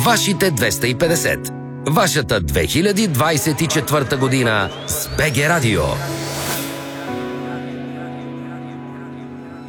Вашите 250. Вашата 2024 година с БГ Радио.